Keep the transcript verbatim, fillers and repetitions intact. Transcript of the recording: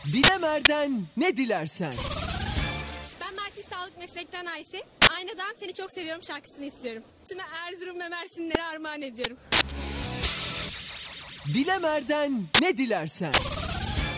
Dile Mer'den ne dilersen. Ben Mertli Sağlık Meslekten Ayşe. Aynadan Seni Çok Seviyorum şarkısını istiyorum. Tüm Erzurum ve Mersinlere armağan ediyorum. Dile Mer'den ne dilersen.